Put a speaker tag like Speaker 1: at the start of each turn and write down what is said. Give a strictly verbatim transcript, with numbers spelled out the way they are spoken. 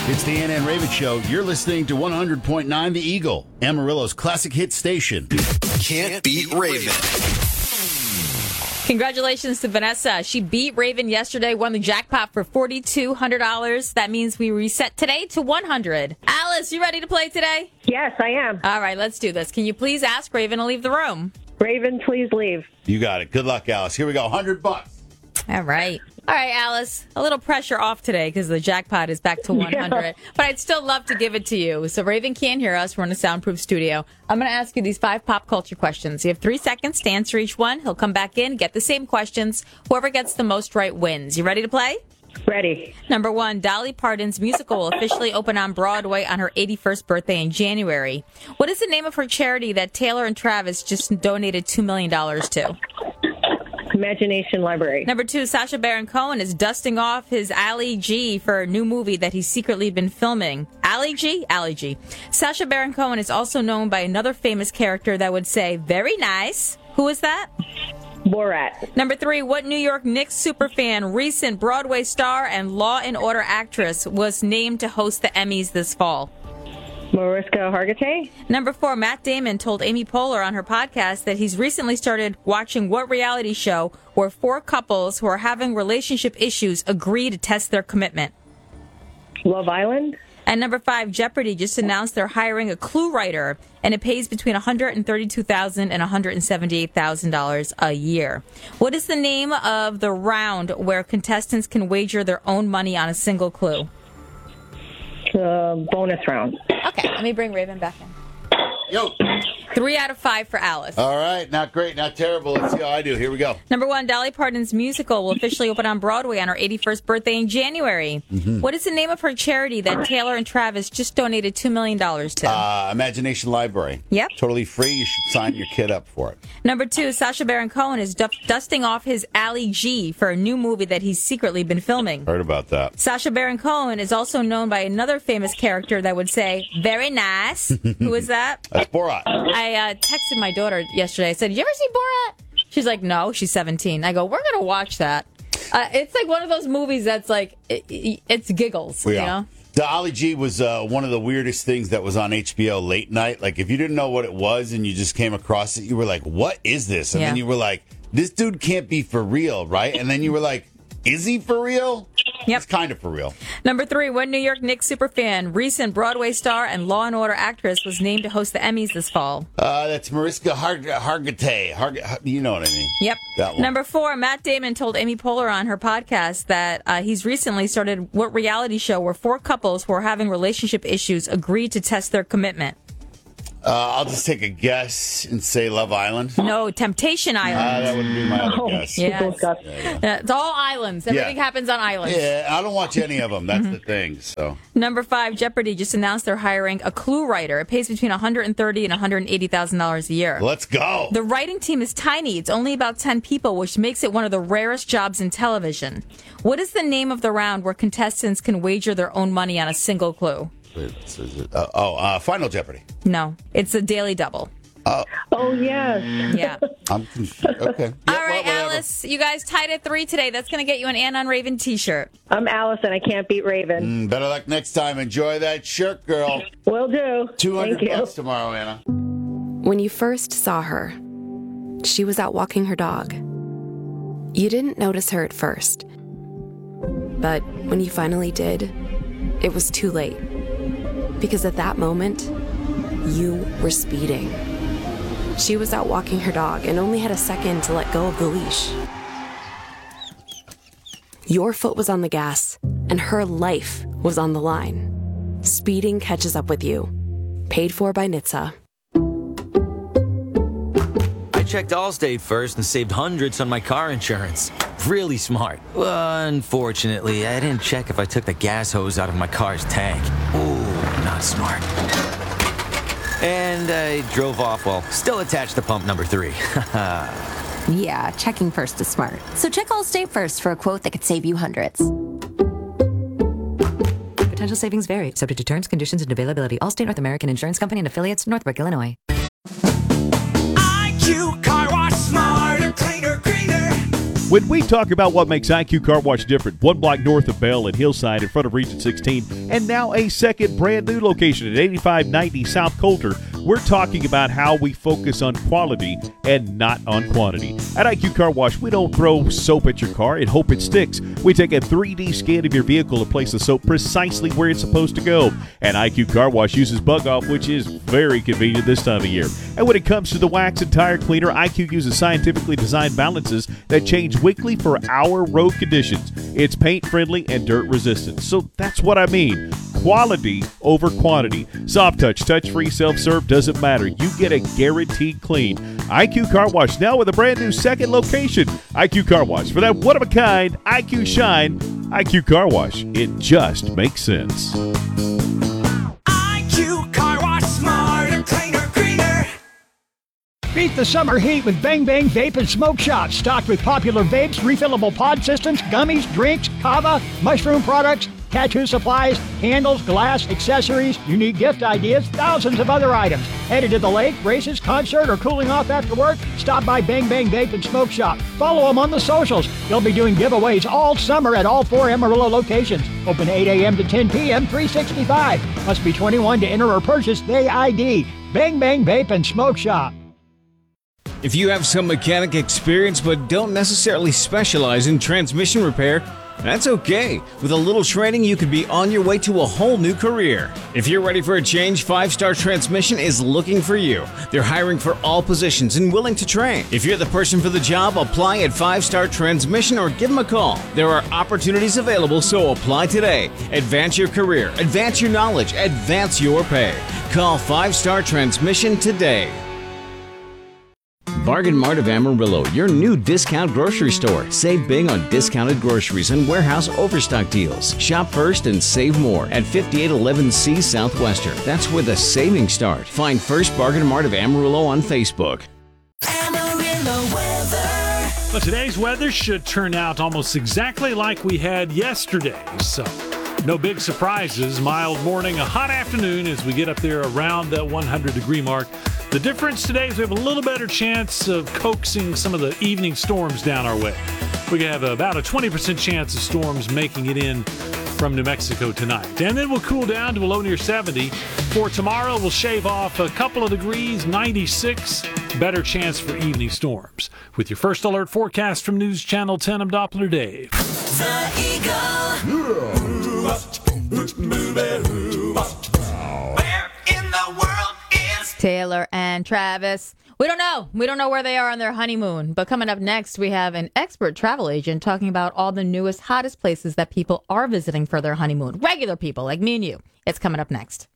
Speaker 1: It's the Ann and Raven Show. You're listening to one hundred point nine The Eagle, Amarillo's classic hit station.
Speaker 2: Can't beat Raven.
Speaker 3: Congratulations to Vanessa. She beat Raven yesterday, won the jackpot for four thousand two hundred dollars. That means we reset today to one hundred dollars. Alice, you ready to play today?
Speaker 4: Yes, I am.
Speaker 3: All right, let's do this. Can you please ask Raven to leave the room?
Speaker 4: Raven, please leave.
Speaker 1: You got it. Good luck, Alice. Here we go. one hundred bucks.
Speaker 3: All right. All right, Alice, a little pressure off today because the jackpot is back to one hundred. Yeah. But I'd still love to give it to you. So Raven can't hear us. We're in a soundproof studio. I'm going to ask you these five pop culture questions. You have three seconds to answer each one. He'll come back in, get the same questions. Whoever gets the most right wins. You ready to play?
Speaker 4: Ready.
Speaker 3: Number one, Dolly Parton's musical will officially open on Broadway on her eighty-first birthday in January. What is the name of her charity that Taylor and Travis just donated two million dollars to?
Speaker 4: Imagination Library.
Speaker 3: Number two, Sacha Baron Cohen is dusting off his Ali G for a new movie that he's secretly been filming. Ali G? Ali G. Sacha Baron Cohen is also known by another famous character that would say, very nice. Who is that?
Speaker 4: Borat.
Speaker 3: Number three, what New York Knicks superfan, recent Broadway star, and Law and Order actress was named to host the Emmys this fall?
Speaker 4: Mariska Hargitay.
Speaker 3: Number four, Matt Damon told Amy Poehler on her podcast that he's recently started watching what reality show where four couples who are having relationship issues agree to test their commitment?
Speaker 4: Love Island.
Speaker 3: And number five, Jeopardy just announced they're hiring a clue writer, and it pays between one hundred thirty-two thousand dollars and one hundred seventy-eight thousand dollars a year. What is the name of the round where contestants can wager their own money on a single clue?
Speaker 4: Uh, bonus round.
Speaker 3: Okay, let me bring Raven back in.
Speaker 1: Yo.
Speaker 3: Three out of five for Alice.
Speaker 1: All right. Not great, not terrible. Let's see how I do. Here we go.
Speaker 3: Number one, Dolly Parton's musical will officially open on Broadway on her eighty-first birthday in January. Mm-hmm. What is the name of her charity that Taylor and Travis just donated two million dollars to?
Speaker 1: Uh, Imagination Library.
Speaker 3: Yep.
Speaker 1: Totally free. You should sign your kid up for it.
Speaker 3: Number two, Sacha Baron Cohen is du- dusting off his Ali G for a new movie that he's secretly been filming.
Speaker 1: Heard about that.
Speaker 3: Sacha Baron Cohen is also known by another famous character that would say, very nice. Who is that?
Speaker 1: That's Borat.
Speaker 3: I uh, texted my daughter yesterday. I said, you ever see Borat? She's like, no, she's seventeen. I go, we're going to watch that. Uh, it's like one of those movies that's like, it, it, it's giggles, yeah. You know?
Speaker 1: The Ali G was uh, one of the weirdest things that was on H B O late night. Like, if you didn't know what it was and you just came across it, you were like, what is this? And
Speaker 3: yeah.
Speaker 1: then you were like, this dude can't be for real, right? And then you were like, is he for real?
Speaker 3: Yep.
Speaker 1: He's kind of for real.
Speaker 3: Number three, what New York Knicks superfan, recent Broadway star, and Law and Order actress was named to host the Emmys this fall?
Speaker 1: Uh, that's Mariska Har- Hargitay. Har- you know what I mean.
Speaker 3: Yep.
Speaker 1: That one.
Speaker 3: Number four, Matt Damon told Amy Poehler on her podcast that uh, he's recently started what reality show where four couples who are having relationship issues agree to test their commitment?
Speaker 1: Uh, I'll just take a guess and say Love Island.
Speaker 3: No, Temptation Island.
Speaker 1: Uh, that would be my other
Speaker 4: Oh,
Speaker 1: guess.
Speaker 3: Yes.
Speaker 4: yeah,
Speaker 3: yeah. Uh, it's all islands. Everything
Speaker 1: Yeah.
Speaker 3: happens on islands.
Speaker 1: Yeah, I don't watch any of them. That's the thing. So
Speaker 3: Number five, Jeopardy just announced they're hiring a clue writer. It pays between one hundred thirty thousand dollars and one hundred eighty thousand dollars a year.
Speaker 1: let's go.
Speaker 3: The writing team is tiny. It's only about ten people, which makes it one of the rarest jobs in television. What is the name of the round where contestants can wager their own money on a single clue?
Speaker 1: Wait, this is it. Uh, oh, uh, Final Jeopardy.
Speaker 3: No, it's a Daily Double.
Speaker 1: Uh,
Speaker 4: Oh, yes.
Speaker 3: Yeah.
Speaker 1: I'm confused. Okay.
Speaker 3: All
Speaker 1: Yeah,
Speaker 3: right,
Speaker 1: well, whatever.
Speaker 3: Alice, you guys tied at three today. That's going to get you an Ann on Raven t-shirt.
Speaker 4: I'm Allison. I can't beat Raven.
Speaker 1: Mm, better luck next time. Enjoy that shirt, girl.
Speaker 4: Will do.
Speaker 1: Two hundred
Speaker 4: Thank you.
Speaker 1: bucks tomorrow, Anna.
Speaker 5: When you first saw her, she was out walking her dog. You didn't notice her at first. But when you finally did, it was too late. Because at that moment, you were speeding. She was out walking her dog and only had a second to let go of the leash. Your foot was on the gas, and her life was on the line. Speeding catches up with you. Paid for by N H T S A.
Speaker 6: I checked Allstate first and saved hundreds on my car insurance. Really smart. Uh, unfortunately, I didn't check if I took the gas hose out of my car's tank. Ooh, not smart. And I drove off while still attached to pump number three.
Speaker 7: Yeah, checking first is smart. So check Allstate first for a quote that could save you hundreds.
Speaker 8: Potential savings vary, subject to terms, conditions, and availability. Allstate North American Insurance Company and affiliates, Northbrook, Illinois.
Speaker 2: I Q Car Wash, smarter, cleaner, greener.
Speaker 9: When we talk about what makes I Q Car Wash different, one block north of Bell and Hillside in front of Region sixteen, and now a second brand new location at eighty-five ninety South Coulter, we're talking about how we focus on quality and not on quantity. At I Q Car Wash, we don't throw soap at your car and hope it sticks. We take a three D scan of your vehicle and place the soap precisely where it's supposed to go. And I Q Car Wash uses Bug Off, which is very convenient this time of year. And when it comes to the wax and tire cleaner, I Q uses scientifically designed balances that change weekly for our road conditions. It's paint friendly and dirt resistant. So that's what I mean. Quality over quantity. Soft touch, touch free, self serve, doesn't matter. You get a guaranteed clean. I Q Car Wash now with a brand new second location. I Q Car Wash. For that one of a kind I Q shine, I Q Car Wash. It just makes sense.
Speaker 10: I Q Car Wash, smarter, cleaner, greener.
Speaker 11: Beat the summer heat with Bang Bang Vape and Smoke Shop. Stocked with popular vapes, refillable pod systems, gummies, drinks, kava, mushroom products, tattoo supplies, candles, glass, accessories, unique gift ideas, thousands of other items. Headed to the lake, races, concert, or cooling off after work? Stop by Bang Bang Vape and Smoke Shop. Follow them on the socials. They'll be doing giveaways all summer at all four Amarillo locations. Open eight a.m. to ten p.m., three sixty-five. Must be twenty-one to enter or purchase the I D. Bang Bang Vape and Smoke Shop.
Speaker 12: If you have some mechanic experience but don't necessarily specialize in transmission repair, that's okay. With a little training, you could be on your way to a whole new career. If you're ready for a change, Five Star Transmission is looking for you. They're hiring for all positions and willing to train. If you're the person for the job, apply at Five Star Transmission or give them a call. There are opportunities available, so apply today. Advance your career, advance your knowledge, advance your pay. Call Five Star Transmission today. Bargain Mart of Amarillo, your new discount grocery store. Save big on discounted groceries and warehouse overstock deals. Shop first and save more at fifty-eight eleven C Southwestern. That's where the savings start. Find First Bargain Mart of Amarillo on Facebook.
Speaker 10: Amarillo weather.
Speaker 13: Well, today's weather should turn out almost exactly like we had yesterday. So, no big surprises. Mild morning, a hot afternoon as we get up there around that one hundred degree mark. The difference today is we have a little better chance of coaxing some of the evening storms down our way. We have about a twenty percent chance of storms making it in from New Mexico tonight. And then we'll cool down to a low near seventy. For tomorrow, we'll shave off a couple of degrees, ninety-six. Better chance for evening storms. With your first alert forecast from News Channel ten, I'm Doppler Dave.
Speaker 10: The Eagle. Where in the world is
Speaker 3: Taylor and Travis. We don't know. We don't know where they are on their honeymoon. But coming up next, we have an expert travel agent talking about all the newest, hottest places that people are visiting for their honeymoon. Regular people like me and you. It's coming up next.